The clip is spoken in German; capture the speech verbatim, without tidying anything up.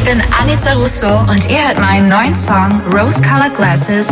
bin Anita Russo und ihr hört meinen neuen Song Rose Colored Glasses